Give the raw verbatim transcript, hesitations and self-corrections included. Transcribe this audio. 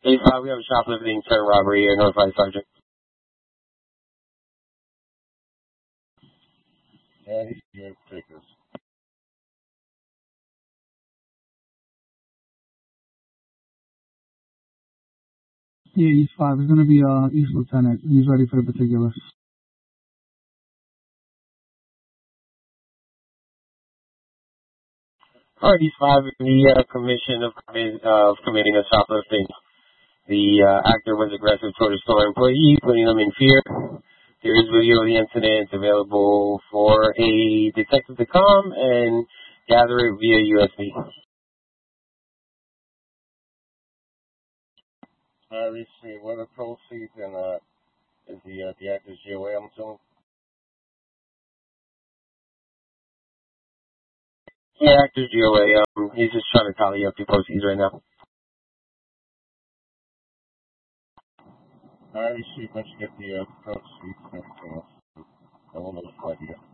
Hey, five, we have a shoplifting, turn robbery here, notify sergeant. Yeah, he's good. Take this. Yeah, East five. It's gonna be uh East Lieutenant. He's ready for the particulars. Alright, East five, in the uh, commission of, commi- uh, of committing a shoplifting. The uh, actor was aggressive toward a store employee, putting them in fear. There is video of the incident available for a detective to come and gather it via U S B. I received what are the proceeds and uh, is the uh, the actor's G O A, I'm assuming? Yeah, actor's G O A. Um, he's just trying to tally up the proceeds right now. I received once you get the uh, proceeds and everything else. I will notify you.